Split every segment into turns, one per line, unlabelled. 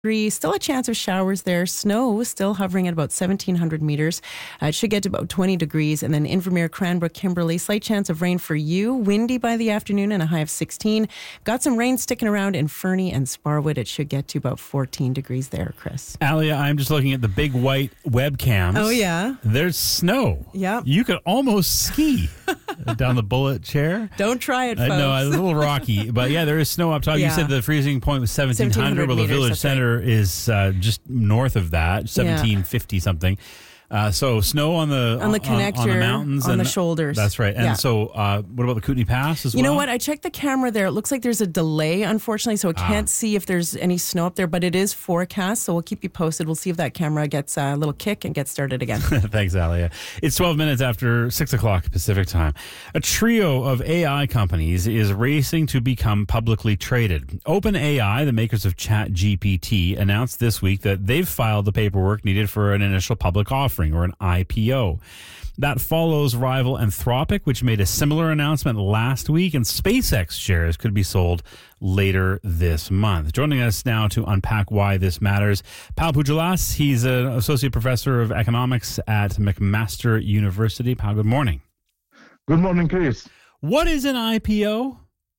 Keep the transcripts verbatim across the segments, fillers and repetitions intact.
Three, still a chance of showers there. Snow still hovering at about seventeen hundred meters. Uh, it should get to about twenty degrees. And then Invermere, Cranbrook, Kimberley, slight chance of rain for you. Windy by the afternoon and a high of sixteen. Got some rain sticking around in Fernie and Sparwood. It should get to about fourteen degrees there, Chris.
Alia, I'm just looking at the big white webcams.
Oh, yeah?
There's snow.
Yep.
You could almost ski down the bullet chair.
Don't try it, folks.
Uh, no, it's a little rocky. But yeah, there is snow up top.
Yeah.
You said the freezing point was seventeen hundred. Well, the
meters,
village center
right.
is uh, just north of that, seventeen fifty yeah. something. Uh, so snow on the
on the connector,
on, on the mountains,
on
and
the shoulders.
That's right. And
yeah.
so, uh, what about the Kootenay Pass as
you
well?
You know what? I checked the camera there. It looks like there's a delay, unfortunately, so I can't ah. see if there's any snow up there. But it is forecast, so we'll keep you posted. We'll see if that camera gets a little kick and gets started again.
Thanks, Alia. It's twelve minutes after six o'clock Pacific time. A trio of A I companies is racing to become publicly traded. OpenAI, the makers of ChatGPT, announced this week that they've filed the paperwork needed for an initial public offering, or an I P O. That follows rival Anthropic, which made a similar announcement last week, and SpaceX shares could be sold later this month. Joining us now to unpack why this matters, Pal Pujalas. He's an associate professor of economics at McMaster University. Pal, good morning.
Good morning, Chris.
What is an I P O?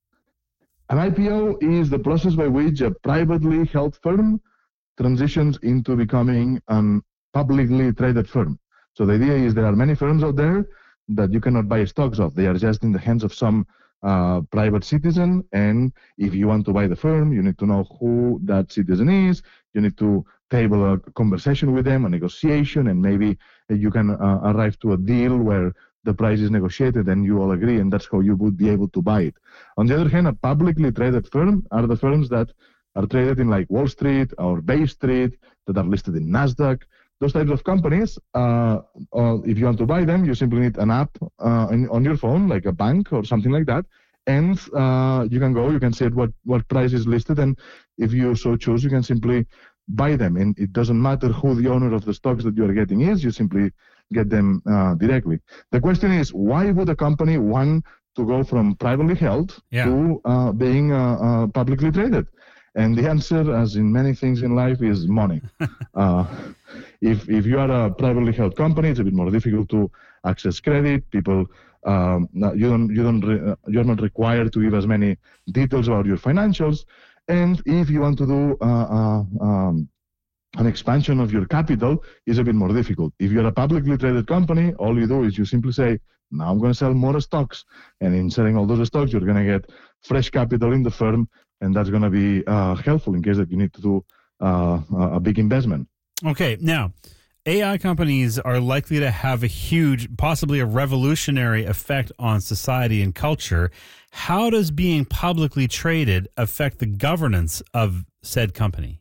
An I P O is the process by which a privately held firm transitions into becoming a publicly traded firm. So the idea is there are many firms out there that you cannot buy stocks of. They are just in the hands of some uh, private citizen. And if you want to buy the firm, you need to know who that citizen is. You need to table a conversation with them, a negotiation, and maybe you can uh, arrive to a deal where the price is negotiated and you all agree, and that's how you would be able to buy it. On the other hand, a publicly traded firm are the firms that are traded in like Wall Street or Bay Street, that are listed in NASDAQ. Those types of companies, uh, uh, if you want to buy them, you simply need an app uh, in, on your phone, like a bank or something like that. And uh, you can go, you can see what, what price is listed. And if you so choose, you can simply buy them. And it doesn't matter who the owner of the stocks that you are getting is, you simply get them uh, directly. The question is, why would a company want to go from privately held yeah. to uh, being uh, uh, publicly traded? And the answer, as in many things in life, is money. uh, if if you are a privately held company, it's a bit more difficult to access credit. People, um, you don't you don't re, you're not required to give as many details about your financials. And if you want to do uh, uh, um, an expansion of your capital, is a bit more difficult. If you're a publicly traded company, all you do is you simply say, now I'm going to sell more stocks, and in selling all those stocks, you're going to get fresh capital in the firm. And that's going to be uh, helpful in case that you need to do uh, a big investment.
Okay, now, A I companies are likely to have a huge, possibly a revolutionary effect on society and culture. How does being publicly traded affect the governance of said company?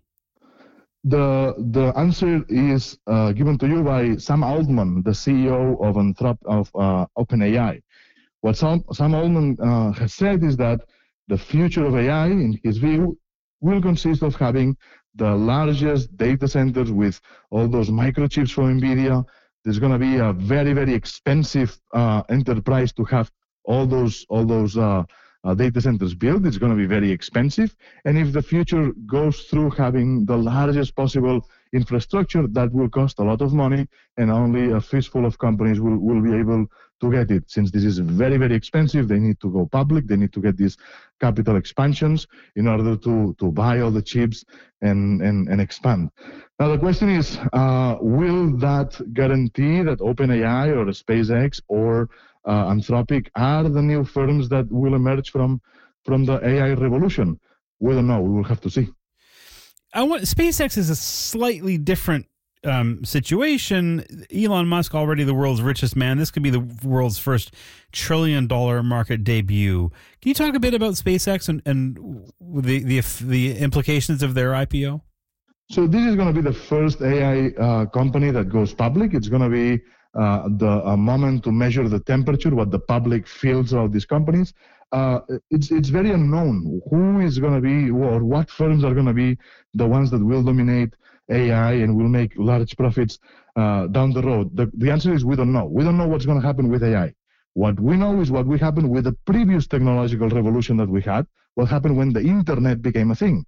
The the answer is uh, given to you by Sam Altman, the C E O of Anthrop of uh, OpenAI. What Sam, Sam Altman uh, has said is that the future of A I, in his view, will consist of having the largest data centers with all those microchips from NVIDIA. There's going to be a very, very expensive uh, enterprise to have all those all those uh, uh, data centers built. It's going to be very expensive. And if the future goes through having the largest possible infrastructure, that will cost a lot of money, and only a fistful of companies will, will be able to get it. Since this is very, very expensive, they need to go public. They need to get these capital expansions in order to, to buy all the chips and, and, and expand. Now, the question is, uh, will that guarantee that OpenAI or SpaceX or uh, Anthropic are the new firms that will emerge from, from the A I revolution? We don't know. We will have to see.
I want SpaceX is a slightly different um, situation. Elon Musk, already the world's richest man. This could be the world's first trillion dollar market debut. Can you talk a bit about SpaceX and, and the, the the implications of their I P O?
So this is going to be the first A I uh, company that goes public. It's going to be uh, the a moment to measure the temperature, what the public feels about these companies. Uh, it's it's very unknown who is going to be or what firms are going to be the ones that will dominate A I and will make large profits uh, down the road. The, the answer is we don't know. We don't know what's going to happen with A I. What we know is what we happened with the previous technological revolution that we had, what happened when the internet became a thing.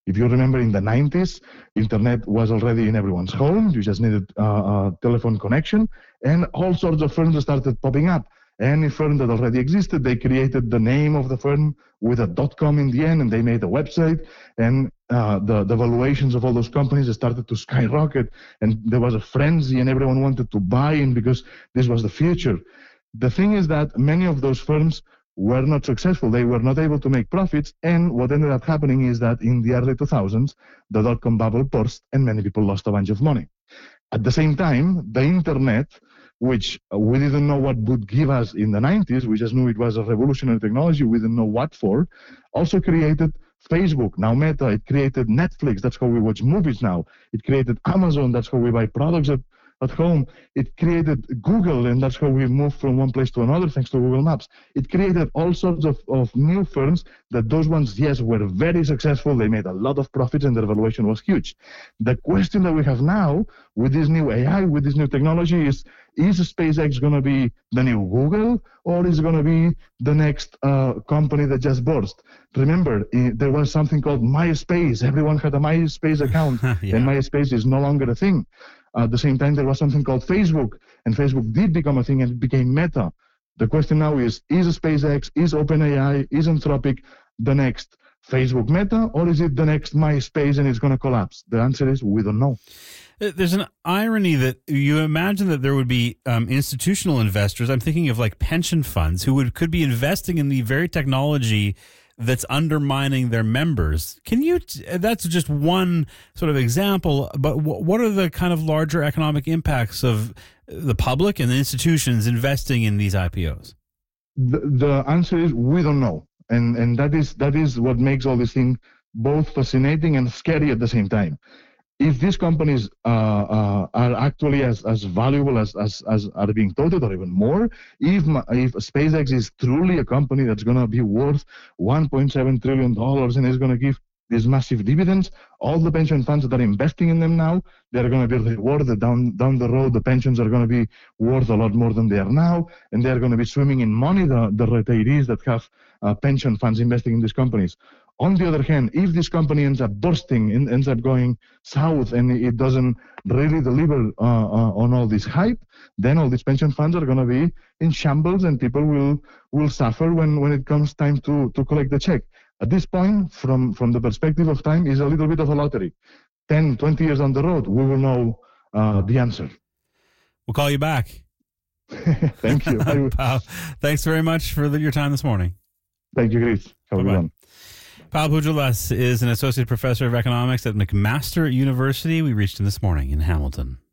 If you remember in the nineties, internet was already in everyone's home. You just needed uh, a telephone connection, and all sorts of firms started popping up. Any firm that already existed, they created the name of the firm with a .com in the end, and they made a website, and uh, the, the valuations of all those companies started to skyrocket, and there was a frenzy, and everyone wanted to buy in because this was the future. The thing is that many of those firms were not successful. They were not able to make profits, and what ended up happening is that in the early two thousands, the dot-com bubble burst, and many people lost a bunch of money. At the same time, the internet, which we didn't know what would give us in the nineties, we just knew it was a revolutionary technology, we didn't know what for, also created Facebook, now Meta. It created Netflix, that's how we watch movies now. It created Amazon, that's how we buy products at, at home. It created Google, and that's how we move from one place to another thanks to Google Maps. It created all sorts of, of new firms that those ones, yes, were very successful. They made a lot of profits, and their valuation was huge. The question that we have now with this new A I, with this new technology is, is SpaceX going to be the new Google, or is it going to be the next uh, company that just burst? Remember, I, there was something called MySpace. Everyone had a MySpace account, yeah. And MySpace is no longer a thing. At the same time, there was something called Facebook, and Facebook did become a thing, and it became Meta. The question now is, is SpaceX, is OpenAI, is Anthropic the next Facebook Meta, or is it the next MySpace and it's going to collapse? The answer is we don't know.
There's an irony that you imagine that there would be um, institutional investors. I'm thinking of like pension funds who would could be investing in the very technology that's undermining their members. Can you, that's just one sort of example, but what are the kind of larger economic impacts of the public and the institutions investing in these I P Os?
The, the answer is we don't know. And and that is that is what makes all this thing both fascinating and scary at the same time. If these companies uh, uh, are actually as, as valuable as, as, as are being touted, or even more, if if SpaceX is truly a company that's going to be worth one point seven trillion dollars and is going to give these massive dividends, all the pension funds that are investing in them now, they're going to be rewarded down down the road. The pensions are going to be worth a lot more than they are now, and they're going to be swimming in money, the, the retirees that have uh, pension funds investing in these companies. On the other hand, if this company ends up bursting and ends up going south and it doesn't really deliver uh, uh, on all this hype, then all these pension funds are going to be in shambles, and people will will suffer when, when it comes time to, to collect the check. At this point, from, from the perspective of time, is a little bit of a lottery. ten, twenty years on the road, we will know uh, the answer.
We'll call you back.
Thank you.
Paul, thanks very much for the, your time this morning.
Thank you, Chris. Have a good one.
Paul Pujolas is an associate professor of economics at McMaster University. We reached him this morning in Hamilton.